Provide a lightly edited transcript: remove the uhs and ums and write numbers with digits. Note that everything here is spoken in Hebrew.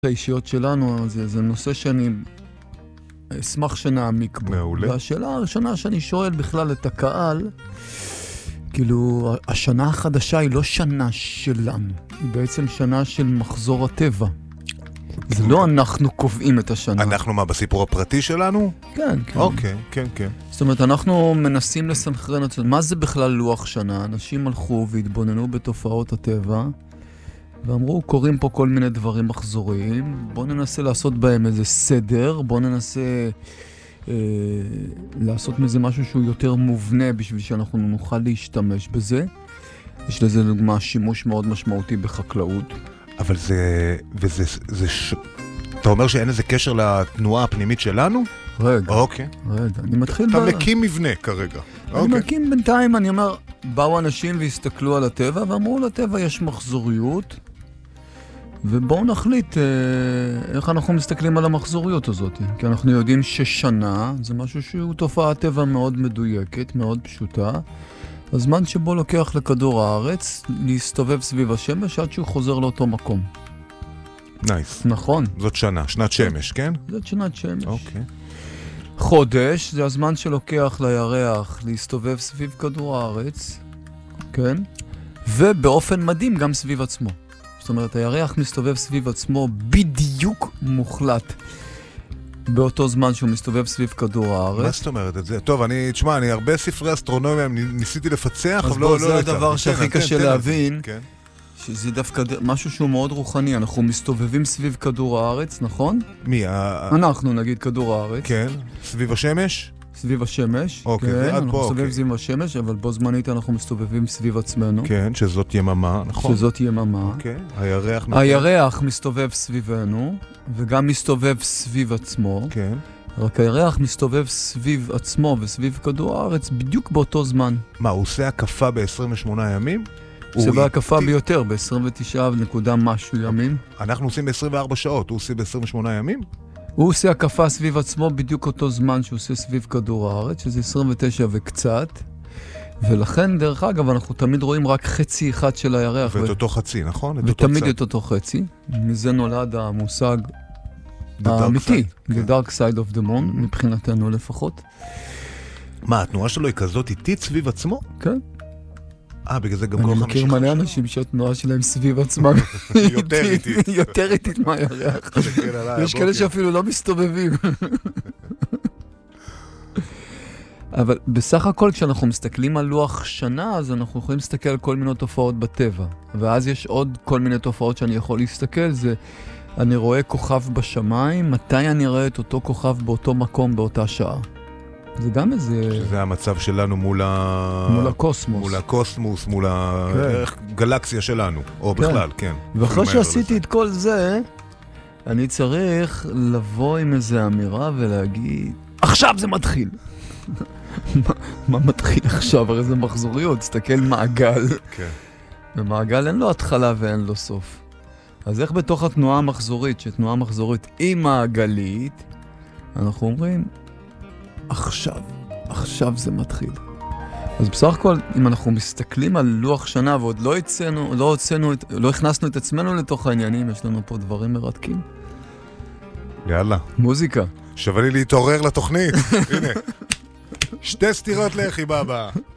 האישיות שלנו, זה נושא שאני אשמח שנעמיק בו. מעולה. והשאלה הראשונה שאני שואל בכלל את הקהל, כאילו, השנה החדשה היא לא שנה שלנו, היא בעצם שנה של מחזור הטבע. זה לא אנחנו קובעים את השנה. אנחנו מה, בסיפור הפרטי שלנו? כן, כן. אוקיי, כן, כן. זאת אומרת, אנחנו מנסים לסנכרן את זה. מה זה בכלל לוח שנה? אנשים הלכו והתבוננו בתופעות הטבע, ואמרו, קוראים פה כל מיני דברים מחזוריים, בואו ננסה לעשות בהם איזה סדר, בואו ננסה לעשות מזה משהו שהוא יותר מובנה בשביל שאנחנו נוכל להשתמש בזה. יש לזה דוגמה שימוש מאוד משמעותי בחקלאות. אבל אתה אומר שאין איזה קשר לתנועה הפנימית שלנו? רגע, אוקיי. רגע, אני מתחיל... אתה מקים מבנה כרגע. אני מקים בינתיים, אני אומר, באו אנשים והסתכלו על הטבע, ואמרו לטבע יש מחזוריות, ובואו נחליט איך אנחנו מסתכלים על המחזוריות הזאת. כי אנחנו יודעים ששנה זה משהו שהוא תופעת טבע מאוד מדויקת, מאוד פשוטה. הזמן שבו לוקח לכדור הארץ להסתובב סביב השמש עד שהוא חוזר לאותו מקום. נייס. נכון. זאת שנה, שנת שמש, כן? זאת שנת שמש. אוקיי. חודש זה הזמן שלוקח לירח להסתובב סביב כדור הארץ, כן? ובאופן מדהים גם סביב עצמו. זאת אומרת, הירח מסתובב סביב עצמו בדיוק מוחלט. באותו זמן שהוא מסתובב סביב כדור הארץ. מה זאת אומרת את זה? טוב, תשמע, אני הרבה ספרי אסטרונומיה ניסיתי לפצח, אבל לא... אז זה הדבר שהכי קשה להבין, כן. שזה דווקא משהו שהוא מאוד רוחני. אנחנו מסתובבים סביב כדור הארץ, נכון? מי? אנחנו נגיד כדור הארץ. כן. סביב השמש? סביב השמש. אוקיי, כן, עד פה, אנחנו מסתובבים אוקיי. סביב השמש, אבל בו זמנית אנחנו מסתובבים סביב עצמנו. כן, שזאת יממה, נכון? שזאת יממה. אוקיי. הירח... הירח מסתובב סביבנו, וגם מסתובב סביב עצמו. כן. רק הירח מסתובב סביב עצמו וסביב כדור הארץ בדיוק באותו זמן. מה, הוא עושה הקפה ב-28 ימים? זה בהקפה ביותר, ב-29 משהו ימים. אנחנו עושים ב-24 שעות, הוא עושה ב-28 ימים? הוא עושה הקפה סביב עצמו בדיוק אותו זמן שהוא עושה סביב כדור הארץ, שזה 29 וקצת. ולכן, דרך אגב, אנחנו תמיד רואים רק חצי אחד של הירח. ואת אותו חצי, נכון? ותמיד את אותו חצי. מזה נולד המושג האמיתי, The Dark Side of the Moon, מבחינתנו לפחות. מה, התנועה שלו היא כזאת איטית סביב עצמו? כן. בגלל זה גם אני כל מכיר מלא אנשים שהתנועה שלהם סביב עצמם יותר איטית. יותר איטית מהירח. יש כאלה שאפילו לא מסתובבים. אבל בסך הכל כשאנחנו מסתכלים על לוח שנה, אז אנחנו יכולים להסתכל על כל מיני תופעות בטבע. ואז יש עוד כל מיני תופעות שאני יכול להסתכל, זה אני רואה כוכב בשמיים, מתי אני רואה את אותו כוכב באותו מקום באותה שעה. זה גם איזה... שזה המצב שלנו מול הקוסמוס. מול הקוסמוס, מול הגלקסיה שלנו, או בכלל, כן. ואחרי שעשיתי את כל זה, אני צריך לבוא עם איזו אמירה ולהגיד, עכשיו זה מתחיל. מה מתחיל עכשיו? הרי זה מחזוריות, תסתכל מעגל. כן. במעגל אין לו התחלה ואין לו סוף. אז איך בתוך התנועה המחזורית, שתנועה מחזורית היא מעגלית, אנחנו אומרים, עכשיו זה מתחיל. אז בסך הכל, אם אנחנו מסתכלים על לוח שנה ועוד לא הכנסנו את עצמנו לתוך העניינים, יש לנו פה דברים מרתקים. יאללה. מוזיקה. שווה לי להתעורר לתוכנית. הנה. 2 סתירות לחי, בבא.